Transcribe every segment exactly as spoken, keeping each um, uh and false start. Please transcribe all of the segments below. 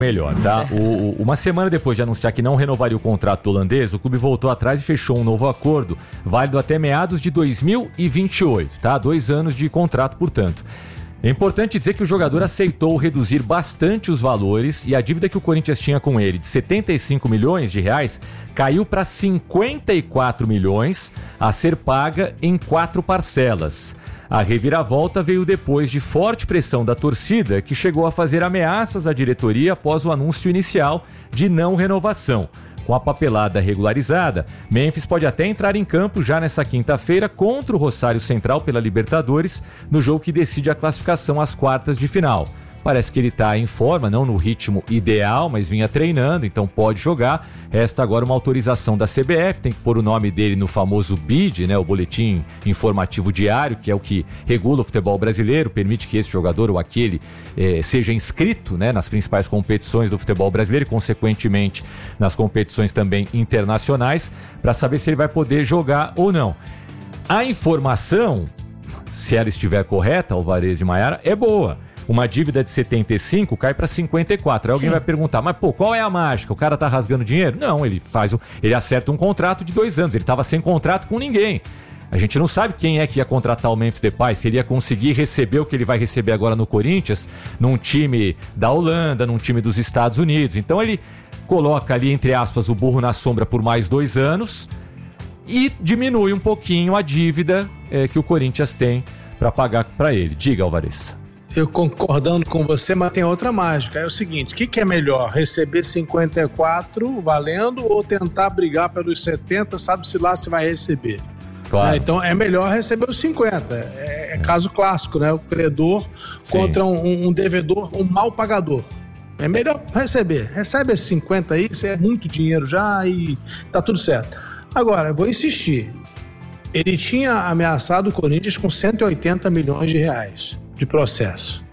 melhor, tá? O, o, uma semana depois de anunciar que não renovaria o contrato do holandês, o clube voltou atrás e fechou um novo acordo, válido até meados de dois mil e vinte e oito, tá? Dois anos de contrato, portanto. É importante dizer que o jogador aceitou reduzir bastante os valores e a dívida que o Corinthians tinha com ele, de setenta e cinco milhões de reais, caiu para cinquenta e quatro milhões a ser paga em quatro parcelas. A reviravolta veio depois de forte pressão da torcida, que chegou a fazer ameaças à diretoria após o anúncio inicial de não renovação. Com a papelada regularizada, Memphis pode até entrar em campo já nessa quinta-feira contra o Rosário Central pela Libertadores, no jogo que decide a classificação às quartas de final. Parece que ele está em forma, não no ritmo ideal, mas vinha treinando, então pode jogar. Resta agora uma autorização da C B F, tem que pôr o nome dele no famoso B I D, né, o Boletim Informativo Diário, que é o que regula o futebol brasileiro, permite que esse jogador ou aquele eh, seja inscrito, né, nas principais competições do futebol brasileiro e, consequentemente, nas competições também internacionais, para saber se ele vai poder jogar ou não. A informação, se ela estiver correta, Alvarez e Maiara, é boa. Uma dívida de setenta e cinco cai para cinquenta e quatro. Aí alguém Sim. vai perguntar, mas pô, qual é a mágica? O cara tá rasgando dinheiro? Não, ele faz, ele acerta um contrato de dois anos. Ele tava sem contrato com ninguém. A gente não sabe quem é que ia contratar o Memphis Depay, se ele ia conseguir receber o que ele vai receber agora no Corinthians, num time da Holanda, num time dos Estados Unidos. Então ele coloca ali, entre aspas, o burro na sombra por mais dois anos e diminui um pouquinho a dívida é, que o Corinthians tem para pagar para ele. Diga, Alvarez. Eu concordando com você, mas tem outra mágica. É o seguinte, o que, que é melhor? Receber cinquenta e quatro valendo ou tentar brigar pelos setenta, sabe-se lá se vai receber? Claro. É, então é melhor receber os cinquenta. É, é caso clássico, né? O credor Sim. contra um, um devedor, um mal pagador. É melhor receber. Recebe esses cinquenta aí, isso é muito dinheiro já e tá tudo certo. Agora, eu vou insistir. Ele tinha ameaçado o Corinthians com cento e oitenta milhões de reais de processo.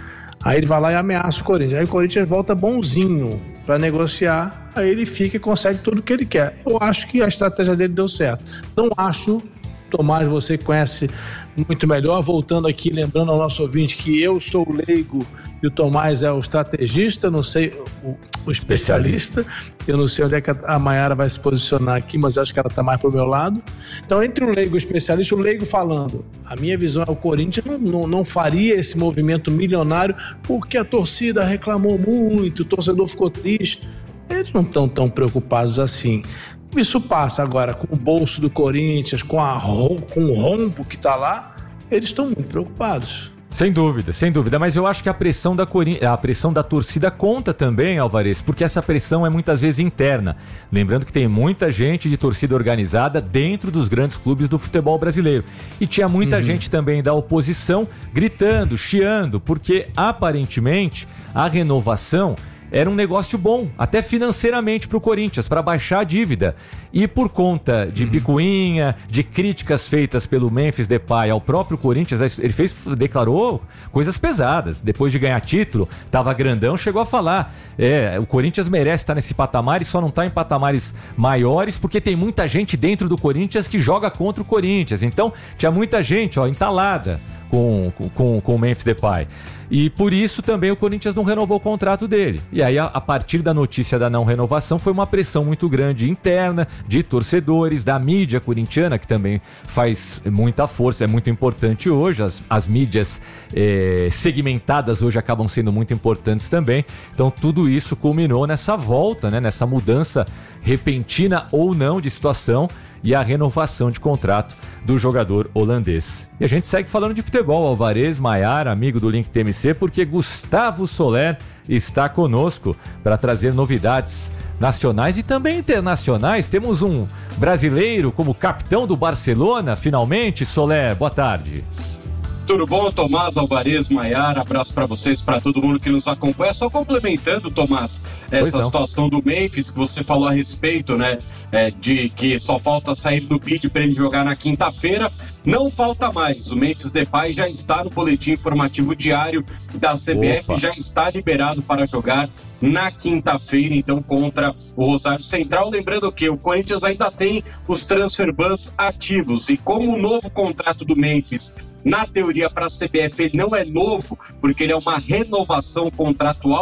Aí ele vai lá e ameaça o Corinthians. Aí o Corinthians volta bonzinho para negociar, aí ele fica e consegue tudo o que ele quer. Eu acho que a estratégia dele deu certo. Não acho, Tomás, você conhece muito melhor, voltando aqui, lembrando ao nosso ouvinte que eu sou o leigo e o Tomás é o estrategista, não sei, o, o especialista. Eu não sei onde é que a Maiara vai se posicionar aqui, mas acho que ela está mais pro meu lado. Então, entre o leigo e o especialista, o leigo falando, a minha visão é o Corinthians não, não, não faria esse movimento milionário porque a torcida reclamou muito, o torcedor ficou triste. Eles não estão tão preocupados assim. Isso passa agora com o bolso do Corinthians, com, a, com o rombo que está lá, eles estão muito preocupados. Sem dúvida, sem dúvida, mas eu acho que a pressão da, Corin... a pressão da torcida conta também, Alvarez, porque essa pressão é muitas vezes interna. Lembrando que tem muita gente de torcida organizada dentro dos grandes clubes do futebol brasileiro. E tinha muita uhum. gente também da oposição gritando, chiando, porque aparentemente a renovação era um negócio bom, até financeiramente para o Corinthians, para baixar a dívida. E por conta de picuinha, de críticas feitas pelo Memphis Depay ao próprio Corinthians, ele fez, declarou coisas pesadas. Depois de ganhar título, estava grandão, chegou a falar, é, o Corinthians merece estar nesse patamar e só não está em patamares maiores porque tem muita gente dentro do Corinthians que joga contra o Corinthians. Então, tinha muita gente ó, entalada com, com, com o Memphis Depay. E por isso também o Corinthians não renovou o contrato dele. E aí, a, a partir da notícia da não renovação, foi uma pressão muito grande interna, de torcedores, da mídia corintiana, que também faz muita força, é muito importante hoje. As, as mídias eh, segmentadas hoje acabam sendo muito importantes também. Então tudo isso culminou nessa volta, né, nessa mudança repentina ou não de situação e a renovação de contrato do jogador holandês. E a gente segue falando de futebol, Alvarez, Maiara, amigo do Link T M C, porque Gustavo Soler está conosco para trazer novidades nacionais e também internacionais. Temos um brasileiro como capitão do Barcelona, finalmente. Soler, boa tarde. Tudo bom, Tomás, Alvarez, Maiara? Abraço para vocês, para todo mundo que nos acompanha. Só complementando, Tomás, essa situação do Memphis que você falou a respeito, né? É, de que só falta sair do B I D para ele jogar na quinta-feira. Não falta mais. O Memphis Depay já está no boletim informativo diário da C B F, Opa. já está liberado para jogar na quinta-feira, então, contra o Rosário Central. Lembrando que o Corinthians ainda tem os transfer bans ativos e como o novo contrato do Memphis, na teoria, para a C B F, ele não é novo, porque ele é uma renovação contratual.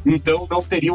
então não teria